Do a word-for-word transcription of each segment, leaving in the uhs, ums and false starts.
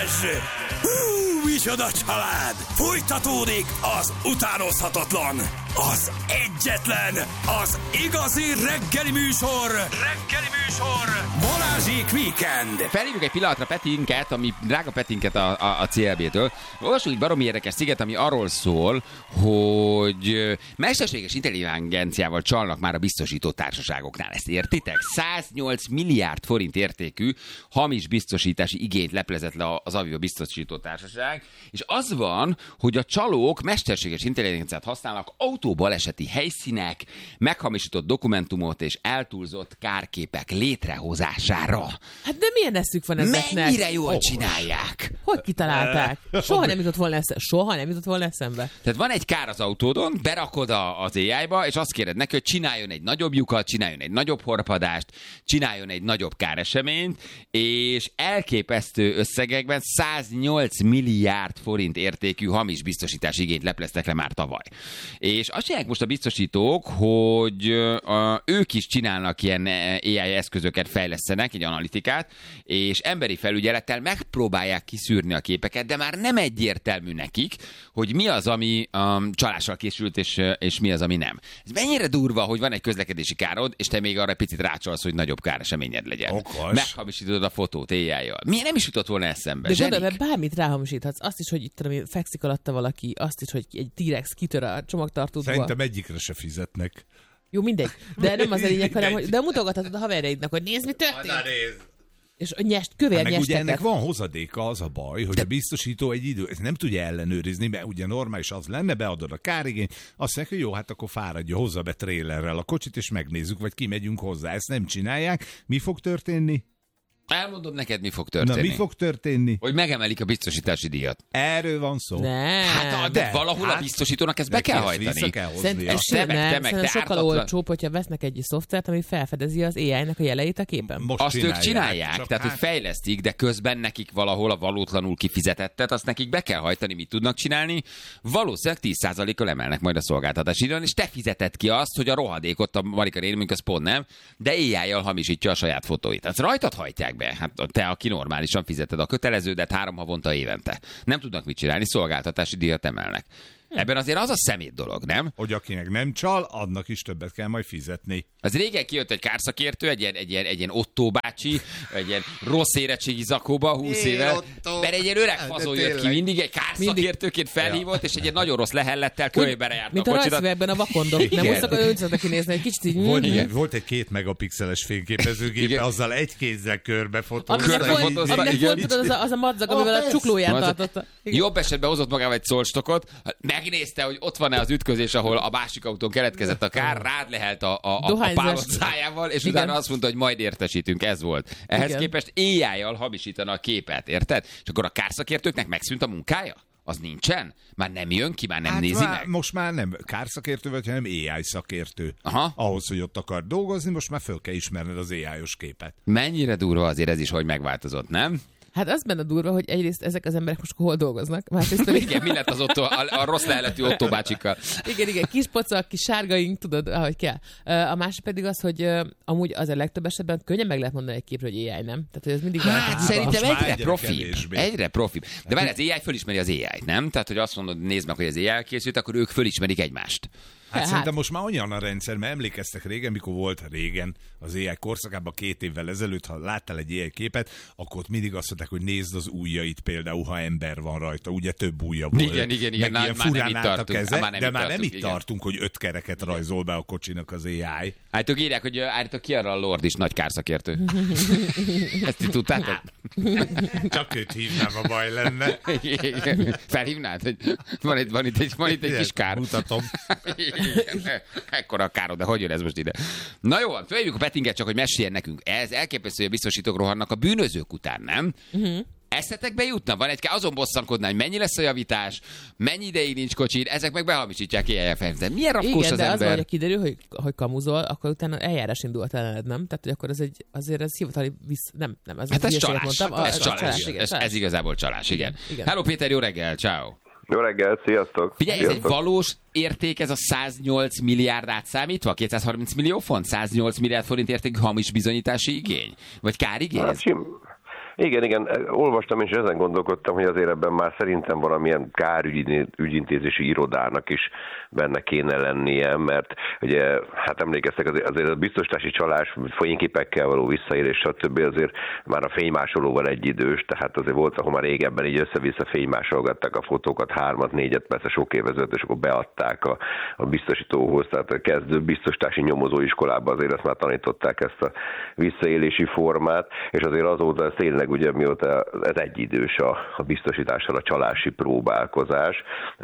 Balázs! Hú, micsoda család! Folytatódik az utánozhatatlan, az egyetlen, az igazi reggeli műsor! Reggeli műsor! Balázsék Weekend! Felhívjuk egy pillanatra Petinket, ami drága Petinket a, a, a cé el bé-től. Olvasunk egy baromi érdekes cikket, ami arról szól, hogy mesterséges intelligenciával csalnak már a biztosító társaságoknál. Ezt értitek? száznyolc milliárd forint értékű hamis biztosítási igényt leplezett le az Avio biztosító társaság, és az van, hogy a csalók mesterséges intelligenciát használnak autóbaleseti helyszínek, meghamisított dokumentumot és eltúlzott kárképek létrehozására. Hát de milyen eszük van ezeknek? Mennyire jól oh. csinálják? Hogy kitalálták? Soha nem jutott volna eszembe. Soha nem jutott volna eszembe. Tehát van egy kár az autódon, berakod a, az á i-ba, és azt kéred neki, hogy csináljon egy nagyobb lyukat, csináljon egy nagyobb horpadást, csináljon egy nagyobb káreseményt, és elképesztő összegekben száznyolc milliárd forint értékű hamis biztosítási igényt lepleztek le már tavaly. És azt csinálják most a biztosítók, hogy a, ők is csinálnak ilyen á i eszközöket, fejlesztenek, egy analitikát, és emberi felügyelettel megpróbálják kiszűrni a képeket, de már nem egyértelmű nekik, hogy mi az, ami um, csalással készült, és, és mi az, ami nem. Ez mennyire durva, hogy van egy közlekedési károd, és te még arra picit rácsolsz, hogy nagyobb káreseményed legyen. Okos. Meghamisítod a fotót á i-jal. Miért nem is jutott volna eszembe? De gondolom, mert bármit ráhamisíthatsz. Azt is, hogy itt tudom, fekszik alatta valaki, azt is, hogy egy T-rex kitör a csomagtartódból. Szerintem egyikre se fizetnek. Jó, mindegy. De nem az a lényeg, hanem, hogy de mutogathatod a haverjaidnak, hogy nézd, mi történt. És nyest, kövér hát meg ugye nyesteket. ennek van hozadéka, az a baj, hogy de... a biztosító egy idő, ezt nem tudja ellenőrizni, mert ugye normális az lenne, beadod a kárigényt, azt mondják, hogy jó, hát akkor fáradja, hozza be trélerrel a kocsit, és megnézzük, vagy kimegyünk hozzá. Ezt nem csinálják. Mi fog történni? Elmondom neked, mi fog történni. Na, mi fog történni? Hogy megemelik a biztosítási díjat. Erről van szó. Ne, hát de, de valahol hát, a biztosítónak ezt be kell hajtani. Szerintem sokkal olcsóbb, hogyha vesznek egy szoftvert, ami felfedezi az á i-nek a jeleit a képen. Most azt csinálják, ők csinálják, tehát hát... hogy fejlesztik, de közben nekik valahol a valótlanul kifizetettet, azt nekik be kell hajtani, mit tudnak csinálni. Valószínűleg tíz százalékkal emelnek majd a szolgáltatási díjon, és te fizeted ki azt, hogy a rohadékot a Marika nénünk, az pont nem, de á i-jal hamisítja a saját fotóit. Tehát rajtad hajtják be. Hát te, aki normálisan fizeted a köteleződet három havonta évente. Nem tudnak mit csinálni, szolgáltatási díjat emelnek. Ebben azért az a szemét dolog, nem? Hogy akinek nem csal, annak is többet kell majd fizetni. Az régen kijött egy kárszakértő, egy ilyen, egy ilyen, egy ilyen Otto bácsi, egy ilyen rossz érettségi zakóba, húsz éve, mert egy ilyen öreg fazon jött ki, mindig egy kárszakértőként felhívott, és egy ilyen nagyon rossz lehellettel kölybe járt mint a kocsidat. Mint a rajzszövegben a vakondok. Nem úgy szokott, úgy szokott kinézni, egy kicsit így... Volt, igen, volt egy két megapixeles fényképezőgépe, azzal egy kézzel körbe fotózta. Aminek volt, tudod, az a, az a madzag, amivel a csuklóját tartotta. Jobb esetben hozott magával egy szolstokot, megnézte, hogy ott van-e az ütközés, ahol a másik autón keletkezett a kár, rád lehelt a, a, a, a pálocájával, és igen. Utána azt mondta, hogy majd értesítünk, ez volt. Ehhez igen. Képest á i-jal hamisítana a képet, érted? És akkor a kárszakértőknek megszűnt a munkája? Az nincsen? Már nem jön ki, már nem hát nézi már, meg? Most már nem kárszakértő vagy, hanem á i szakértő. Aha. Ahhoz, hogy ott akar dolgozni, most már föl kell ismerned az á i-os képet. Mennyire durva azért ez is, hogy megváltozott, nem? Hát az benne durva, hogy egyrészt ezek az emberek most hol dolgoznak. Másrészt igen, mi lett az Otto, a, a rossz leheletű Otto bácsikkal? Igen, igen, kis pocak, kis sárgaink, tudod, ahogy kell. A másik pedig az, hogy amúgy az a legtöbb esetben könnyen meg lehet mondani egy képről, hogy á i, nem? Tehát, hogy ez mindig hát, hát szerintem egyre, egyre profibb. Egyre profibb. De várj, az á i fölismeri az á i-t, nem? Tehát, hogy azt mondod, nézd meg, hogy az á i készült, akkor ők fölismerik egymást. Hát, hát szerintem most már olyan a rendszer, mert emlékeztek régen, mikor volt régen az á i korszakában két évvel ezelőtt, ha láttál egy á i képet, akkor ott mindig azt mondták, hogy nézd az ujjait például, ha ember van rajta, ugye több ujja volt. Igen, igen, igen. Meg ilyen furán állt a keze, már nem de már tartunk, nem itt igen. tartunk, hogy öt kereket rajzol be a kocsinak az á i. Hát ők írják, hogy állítok ki arra a Lord is nagy kárszakértő. Ezt ti tudtátok? Csak őt hívnám, a baj lenne. Felhívnád? Hogy van itt, van itt egy, van itt egy kis kár. Mutatom. Ekkora a károd, de hogy jön ez most ide? Na jó, följövjük a Petinget, csak hogy meséljen nekünk. Ez elképesztő, hogy a biztosítók rohannak a bűnözők után, nem? Uh-huh. Eszetekbe jutna? Van egy, azon bosszankodnál, hogy mennyi lesz a javítás, mennyi ideig nincs kocsid, ezek meg behamisítják á i felhívni. Milyen rakkós igen, az de ember? Az van, hogy kiderül, hogy, hogy kamuzol, akkor utána eljárás indult ellened, nem? Tehát, hogy akkor ez egy, azért ez hivatali visz... Nem, nem, ez hát ez csalás. Mondtam. Ez, ez, csalás. csalás. Igen, ez, csalás. ez igazából csalás, igen. igen. Hello Péter, jó reggel, ciao. Jó reggel, sziasztok! Figyelj, sziasztok. ez egy valós érték, ez a száznyolc milliárd átszámítva? kétszázharminc millió font? száznyolc milliárd forint értékű hamis bizonyítási igény? Vagy kárigény? Hát, sim, Igen, igen, olvastam és ezen gondolkodtam, hogy azért ebben már szerintem valamilyen kárügyintézési irodának is benne kéne lennie, mert ugye, hát emlékeztek, azért, azért a biztosítási csalás, fényképekkel való visszaélés, stb. Azért már a fénymásolóval egyidős, tehát azért volt, ahol már régebben így össze-vissza fénymásolgatták a fotókat, hármat, négyet, persze sok évezőt, és akkor beadták a, a biztosítóhoz, tehát a kezdő biztosítási nyomozóiskolában azért ezt már tanították, ezt a visszaélési formát, és azért azóta ez tényleg ugye mióta ez egyidős a, a biztosítással a csalási próbálkozás.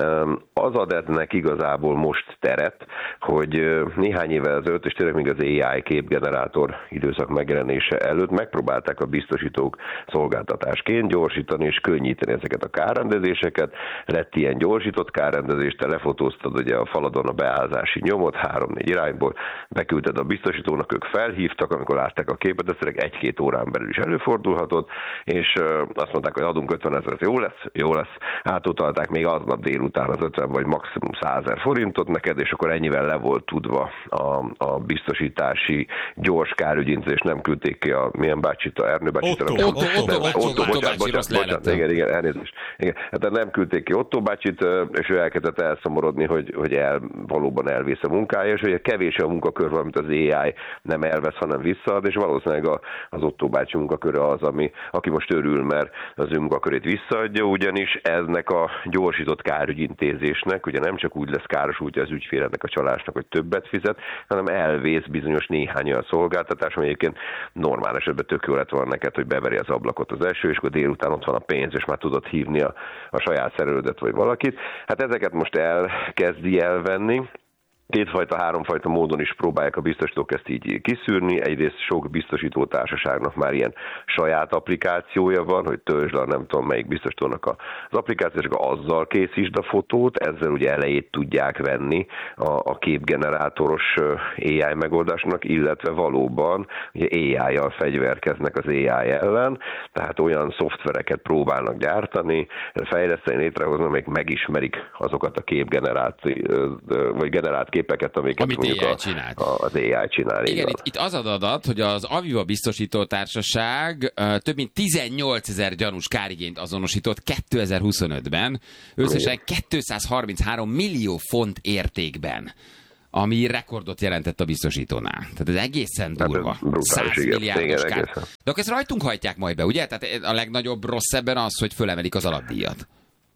Az ad ennek igazából most teret, hogy néhány évvel ezelőtt, és tényleg még az á i képgenerátor időszak megjelenése előtt megpróbálták a biztosítók szolgáltatásként gyorsítani és könnyíteni ezeket a kárrendezéseket. Lett ilyen gyorsított kárrendezés, te lefotóztad ugye a faladon a beállzási nyomot, három-négy irányból, beküldted a biztosítónak, ők felhívtak, amikor látták a képet, ez tényleg egy-két órán belül is előfordulhatott, és azt mondták, hogy adunk ötvenezer, jó lesz, jó lesz. Átutalták még aznap délután az ötven vagy maximum százezer forintot neked, és akkor ennyivel le volt tudva a, a biztosítási gyors kárügyintézés, nem küldték ki a milyen bácsit, a Ernő bácsit. Otto, Otto, Otto, Otto, bocsánat, bocsánat, igen, igen, elnézést. Igen. Hát nem küldték ki Otto bácsit, és ő elkezdett elszomorodni, hogy, hogy el, valóban elvész a munkája, és hogy kevés a munkakör, valamit az á i nem elvesz, hanem visszaad, és valószínűleg a, az Otto bácsi munkaköre az, ami, aki most örül, mert az ő munkakörét visszaadja, ugyanis eznek a gyorsított kárügyintézésnek, ugye nem csak úgy lesz káros útja az ügyfélednek a csalásnak, hogy többet fizet, hanem elvész bizonyos néhány olyan szolgáltatás, ami egyébként normál esetben tök jó lett volna neked, hogy beveri az ablakot az eső, és akkor délután ott van a pénz, és már tudod hívni a, a saját szerelődet vagy valakit. Hát ezeket most elkezdi elvenni. Kétfajta, háromfajta módon is próbálják a biztosítók ezt így kiszűrni. Egyrészt sok biztosítótársaságnak már ilyen saját applikációja van, hogy töltsd le, nem tudom melyik biztosítónak az applikáció, és akkor azzal készítsd a fotót, ezzel ugye elejét tudják venni a, a képgenerátoros á i megoldásnak, illetve valóban ugye á i-jal fegyverkeznek az á i ellen, tehát olyan szoftvereket próbálnak gyártani, fejleszteni, létrehozni, amelyek megismerik azokat a képgenerált vagy generált képeket, amiket Amit mondjuk á i a, csinált. a, az á i csinál. Igen, itt, itt az az adat, hogy az Aviva biztosító társaság uh, több mint tizennyolcezer gyanús kárigényt azonosított kétezer-huszonötben, összesen kétszázharminchárom millió font értékben, ami rekordot jelentett a biztosítónál. Tehát ez egészen durva. száz milliárdos kár. De akkor ezt rajtunk hajtják majd be, ugye? Tehát a legnagyobb rossz ebben az, hogy fölemelik az alapdíjat.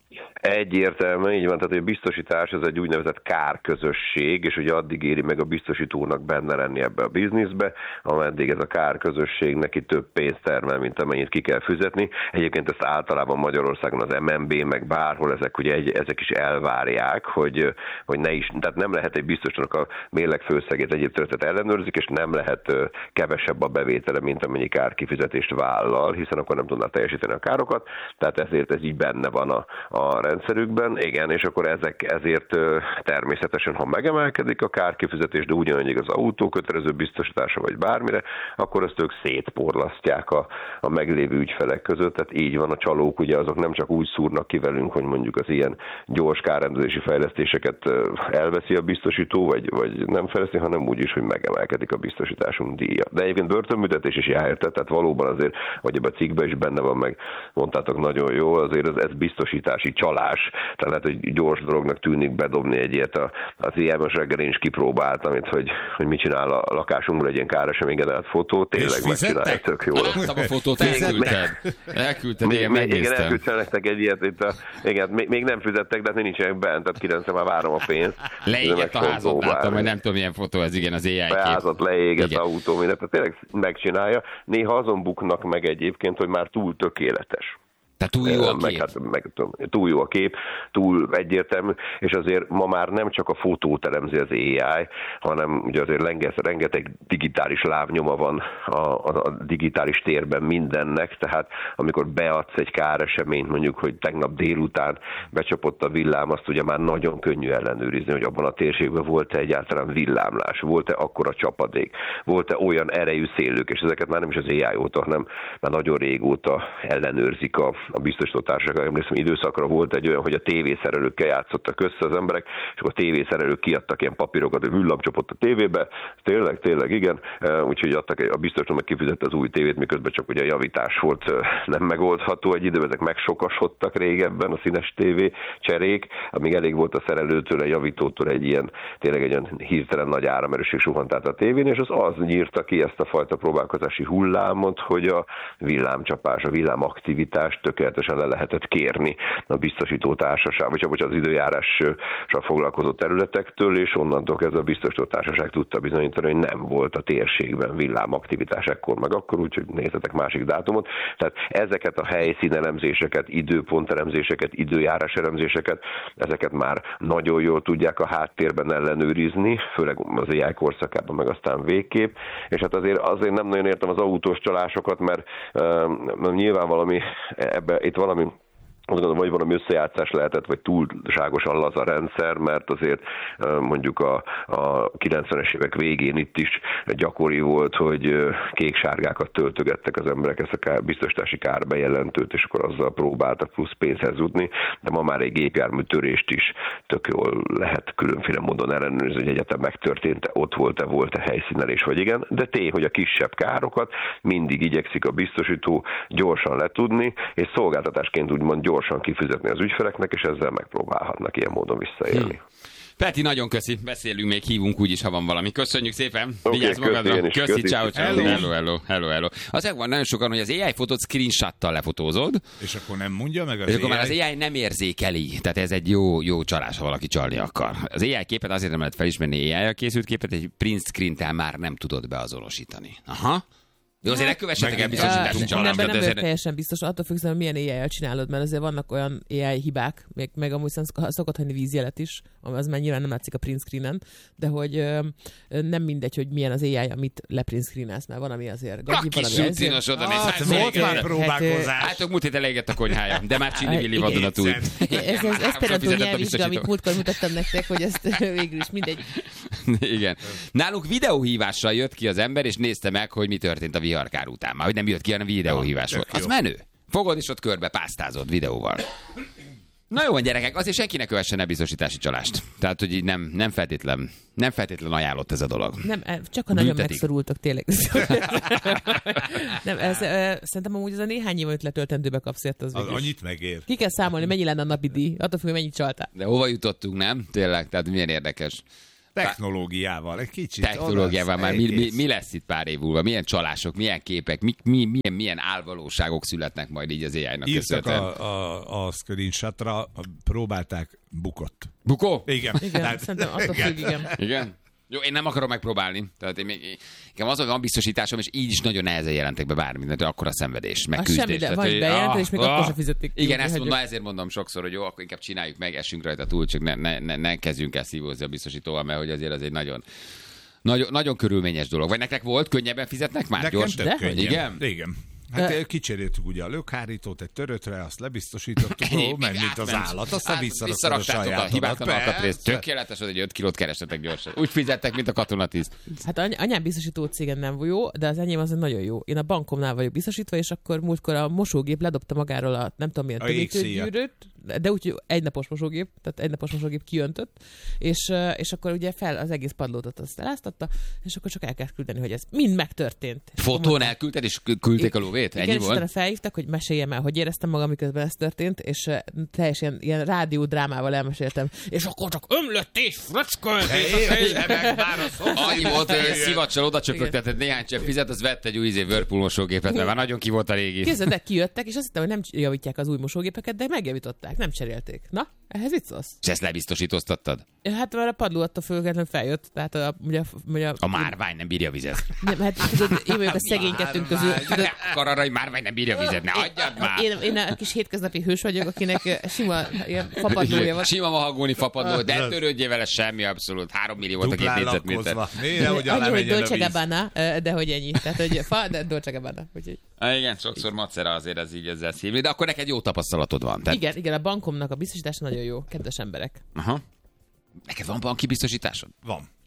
Egyértelműen így van, tehát hogy a biztosítás ez egy úgynevezett kárközösség, és ugye addig éri meg a biztosítónak benne lenni ebbe a bizniszbe, ameddig ez a kárközösség neki több pénzt termel, mint amennyit ki kell fizetni. Egyébként ezt általában Magyarországon az em en bé, meg bárhol ezek, ugye egy, ezek is elvárják, hogy, hogy ne is, tehát nem lehet egy biztosítónak a mérleg főszegét egyéb területet ellenőrzik, és nem lehet kevesebb a bevétele, mint amennyi kárkifizetést vállal, hiszen akkor nem tudná teljesíteni a károkat, tehát ezért ez így benne van a, a rendszerükben, igen, és akkor ezek ezért természetesen, ha megemelkedik a kárkifizetés, de ugyanannyi az autó kötelező biztosítása, vagy bármire, akkor azt ők szétporlasztják a, a meglévő ügyfelek között, tehát így van, a csalók, ugye azok nem csak úgy szúrnak ki velünk, hogy mondjuk az ilyen gyors kárrendezési fejlesztéseket elveszi a biztosító, vagy, vagy nem fejleszti, hanem úgy is, hogy megemelkedik a biztosításunk díja. De egyébként börtönbüntetés is jár, tehát valóban azért, hogy ebben a cikkben is benne van, meg mondtátok nagyon jó, azért ez, ez biztosítási csalás. Tehát lehet, hogy gyors dolognak tűnik bedobni egy ilyet. Az ilyen most reggel én is kipróbáltam, itt, hogy, hogy mit csinál a lakásunkból egy ilyen káresemény generált fotó. Tényleg megcsinálja, tök jó. Láttam a fotót, elküldted. Elküldted, igen, megnéztem. Igen, elküldtem nektek egy ilyet. Itt a, igen, még, még nem fizettek, de nincsenek bent, tehát kilencre már várom a pénzt. Leégett a házat, láttam, hogy nem tudom, milyen fotó ez, igen, az á i kép. A házat leégett, autó, minden, tehát tényleg megcsinálja. Néha azon buknak meg egyébként, hogy már túl tökéletes. Tehát túl jó a kép. Meg, hát, meg, túl jó a kép, túl egyértelmű, és azért ma már nem csak a fotót elemzi az á i, hanem ugye azért rengeteg digitális lábnyoma van a, a, a digitális térben mindennek, tehát amikor beadsz egy káreseményt, mondjuk, hogy tegnap délután becsapott a villám, azt ugye már nagyon könnyű ellenőrizni, hogy abban a térségben volt-e egyáltalán villámlás, volt-e akkora csapadék, volt-e olyan erejű szélők, és ezeket már nem is az á i óta, hanem már nagyon régóta ellenőrzik a a biztosító társaság, emlékszem, időszakra volt egy olyan, hogy a tévészerelőkkel játszottak össze az emberek, és akkor a tévészerelők kiadtak ilyen papírokat, hogy villamcsapott a tévébe, tényleg, tényleg, igen, úgyhogy adtak, a biztosító meg kifizette az új tévét, miközben csak ugye a javítás volt nem megoldható egy időben, ezek megsokasodtak régebben a színes tévé cserék, amíg elég volt a szerelőtől, a javítótól egy ilyen, tényleg egy olyan hirtelen nagy áramerőség suhant át a tévén, és az az nyírta ki ezt a fajta próbálkozási hullámot, hogy a villámcsapás, a villámaktivitást tökéletesen le lehetett kérni a biztosító társaság, vagy csak az időjárással foglalkozó területektől, és onnantól kezdve a biztosító társaság tudta bizonyítani, hogy nem volt a térségben villámaktivitás ekkor meg akkor, úgyhogy nézzetek másik dátumot. Tehát ezeket a helyszínelemzéseket, időpontelemzéseket, időjárás elemzéseket, ezeket már nagyon jól tudják a háttérben ellenőrizni, főleg az á i korszakában, meg aztán végképp, és hát azért, azért nem nagyon értem az autós csalásokat, mert uh, nyilván valami, ebbe, itt valami azt gondolom, vagy valami összejátszás lehetett, vagy túlságosan laza rendszer, mert azért mondjuk a, a kilencvenes évek végén itt is gyakori volt, hogy kék-sárgákat töltögettek az emberek, ezt a kár, biztosítási kárbejelentőt, és akkor azzal próbáltak plusz pénzhez jutni, de ma már egy gépjármű törést is tök jól lehet különféle módon ellenőrizni, hogy egyetem megtörtént, ott volt-e, volt-e helyszínelés, vagy igen, de tény, hogy a kisebb károkat mindig igyekszik a biztosító gyorsan letudni, és szolgáltatásként úgymond gyorsan gyorsan kifizetni az ügyfeleknek, és ezzel megpróbálhatnak ilyen módon visszaélni. Hm. Peti, nagyon köszi. Beszélünk még, hívunk úgyis, ha van valami. Köszönjük szépen. Okay, Vigyázz magadra. Köszi, ciao, ciao. Hello. Hello, hello, hello, hello. Azért van nagyon sokan, hogy az á i fotót screenshottal lefotózod, És akkor nem mondja meg az és akkor á i? már az á i nem érzékeli. Tehát ez egy jó, jó csalás, ha valaki csalni akar. Az á i képet azért nem lehet felismerni, á i-jal készült képet, egy print screen-tel már nem tudod beazonosítani. Aha. Jó, azért ne kövessetek el biztosítási csalást. Nem vagyok teljesen biztos, attól függően, hogy milyen á i-jel csinálod, mert azért vannak olyan á i hibák, még, meg amúgy szokott hagyni vízjelet is, az már nyilván nem látszik a print screenen, de hogy ö, nem mindegy, hogy milyen az á i, amit leprint screenelsz, mert van, ami azért gagyi, Kaki valami szúcinos oda Hát, mész. volt már próbálkozás. Hát, múlt héten elégett a konyhája, de már Csili-Vili vadon a túl. Ez, ez, ez például nyelvvizsga, amit múltkor mutattam nektek, hogy ezt végül is mindegy. Igen. Nálunk videóhívással jött ki az ember, és nézte meg, hogy mi történt a viharkár után. Már hogy nem jött ki, hanem videóhívás volt. Az menő. Fogod, és ott körbe pásztázod videóval. Na jó van, gyerekek, azért senki ne kövessen el biztosítási csalást. Tehát, hogy így nem, nem feltétlen, nem feltétlen ajánlott ez a dolog. Nem, csak ha nagyon Büntetik. megszorultak, tényleg. Nem, ez, uh, szerintem amúgy az a néhány év, amit letöltendőbe kapsz, az, Az végül is. annyit megér. Ki kell számolni, mennyi lenne a napi díj, attól függ, hogy mennyit csaltál. De hova jutottunk, nem? Tényleg, tehát milyen érdekes. Technológiával, egy kicsit. Technológiával oda, már mi, mi, egész. mi lesz itt pár év múlva? Milyen csalások, milyen képek, mi, mi, milyen, milyen álvalóságok születnek majd így az á i-nak Írtak köszönhetően? a, a, a screenshotra, próbálták, bukott. Bukó? Igen. Igen, Tehát- szerintem attól függ, igen. Igen? Jó, én nem akarom megpróbálni. Tehát én még, nekem az, hogy van biztosításom, és így is nagyon nehezen jelentek be bármit, de akkor a szenvedés, meg Az küzdés. semmi, de Tehát, van hogy- bejelentő, és még akkor sem fizetik ki, Igen, ezt úgyhogy- mondom, ezért mondom sokszor, hogy jó, akkor inkább csináljuk meg, essünk rajta túl, csak ne, ne, ne, ne kezdjünk el szívózni a biztosítóval, mert hogy azért az egy nagyon, nagyon, nagyon körülményes dolog. Vagy nektek volt, könnyebben fizetnek már? Nekem Gyors? tök De? könnyen. Igen? Igen. Hát kicseréltük ugye a lökhárítót egy törötre, azt lebiztosítottuk, ó, ment, mint az állat, aztán visszarakod a visszaraktátok a sajátodat. hibátlan alkatrészt. Persze. Tökéletes, hogy egy öt kilót keresetek gyorsan. Úgy fizettek, mint a katonatiszt. Hát any- anyám biztosító cégen nem jó, de az enyém az nagyon jó. Én a bankomnál vagyok biztosítva, és akkor múltkor a mosógép ledobta magáról a nem tudom milyen A jégszíjat. tömítőgyűrűt, de úgy, hogy egynapos mosógép, tehát egynapos mosógép kiöntött, és, ö, és akkor ugye fel az egész padlót ott azt eláztatta, és akkor csak el kell küldeni, hogy ez mind megtörtént. És akkor Fotón elküldted, és küldték a lóvét? igen, Ennyi és utána volt? felhívtak, hogy meséljem el, hogy éreztem magam, miközben ez történt, és uh, teljesen ilyen rádiódrámával elmeséltem. És akkor csak ömlött és fröckölt. Annyi volt, hogy egy szivacsal oda csöpögtetett néhány csepp fizet, az vett egy új izé Whirlpool mosógépet, mert már nagyon ki volt a régi. Képzeld, de kijöttek, és azt hittem, hogy nem javítják az új mosógépeket, de megjavították, nem cserélték. Na, ehhez mit szólsz? És ezt lebiztosítoztattad? Hát már a padló attól függetlenül feljött, tehát a, ugye, ugye, A márvány nem bírja vizet. nem, hát tudod, én vagyok a szegény kettőnk közül. Tudod, Akar arra, hogy márvány nem bírja vizet, ne adjad már! én, én a kis hétköznapi hős vagyok, akinek eh, sima ilyen fapadlója van. Sima mahagóni fapadló, de törődjél vele semmi abszolút. Három millió volt a két Duplán négyzetméter. lakkozva. Miért, hogy alá Annyi, hogy menjen a Dolce víz? Gabbana, eh, de hogy ennyi. Tehát, hogy fa, de Dolce Gabbana. Úgyhogy. Ah, igen, sokszor macera azért ez így ezzel szívni, de akkor neked jó tapasztalatod van. Tehát... Igen, igen, a bankomnak a biztosítása nagyon jó, kedves emberek. Aha. Neked van banki biztosításod? Van.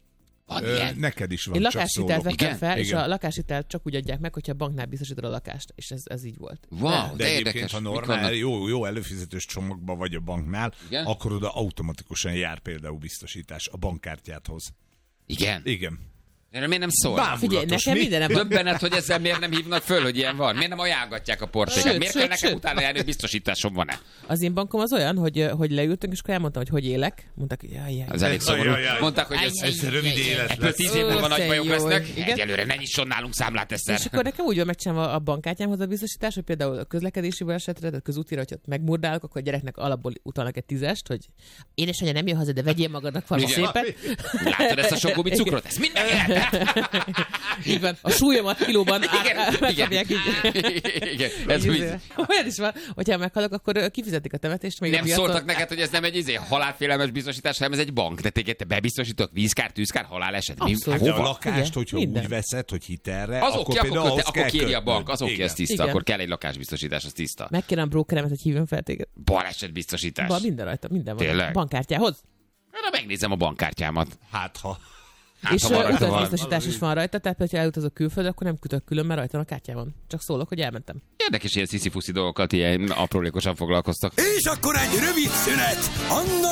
Van Ö, ilyen? neked is van, Én csak lakáshitelt szólok. vettem Igen? fel, és Igen. a lakáshitelt csak úgy adják meg, hogyha a banknál biztosítod a lakást. És ez, ez így volt. Wow, De, de, egyébként, érdekes. ha Mik normál, vannak? jó, jó előfizetős csomagban vagy a banknál, Igen? akkor oda automatikusan jár például biztosítás a bankkártyádhoz. Igen? Igen. Erről miért nem szól? Bámulatos, Figyelj, nekem mi? mindenem van. Döbbenet, hogy ezzel miért nem hívnak föl, hogy ilyen van? Miért nem ajánlgatják a portéket? Sőt, Miért sőt, kell nekem sőt. utána járni, hogy biztosításom van-e? Az én bankom az olyan, hogy, hogy leültünk, és akkor elmondtam, hogy hogy élek. Mondták, hogy jaj, jaj. Az elég szomorú. Jaj, jaj. Mondták, hogy ez, Ez rövid élet ebből lesz. tíz év múlva Ó, nagy te bajok jó. lesznek. Igen. Egyelőre ne nyisson nálunk számlát És egyszer. akkor nekem úgy van megcsinálva a bankkártyámhoz a biztosítás, hogy például a közlekedési balesetre, tehát közútira, hogyha ott megmurdálok, akkor a gyereknek alapból utalnak egy tízest, hogy édesanyja nem jön haza, de vegyél magadnak valami Igen. szépet. Látod ezt a sok gumi cukrot? Ez minden jelent. Így van. A súlyomat kilóban át- Igen, át- igen. megkapják így. Igen, ez úgy. Olyan is van, hogyha meghalok, akkor ö, kifizetik a temetést. Még a Nem piacon. szóltak neked, hogy ez nem egy izé, halálfélelmes biztosítás, hanem ez egy bank. De téged te bebiztosítok vízkár, tűzkár, haláleset. Mi, Abszolút. hát De a hova? lakást, Igen, hogyha minden. úgy veszed, hogy hitelre, Az akkor oké, akkor, például köte, ahhoz akkor kell kéri a kötnöd. bank, az oké, Igen. ez tiszta, Igen. akkor kell egy lakásbiztosítás, az tiszta. Megkérem Brókeremet, hogy hívjon fel téged. Baleset biztosítás. Van minden rajta, minden van. Tényleg? Bankkártyához. Na, megnézem a bankkártyámat. Hát ha. Hát, És ha van rajta utazbiztosítás is van rajta, tehát hogyha elutazok külföldre, akkor nem kötök külön, mert rajta van a kártyában. Csak szólok, hogy elmentem. Érdekes ilyen sziszi-fuszi dolgokat, ilyen aprólékosan foglalkoztak. És akkor egy rövid szünet. Anna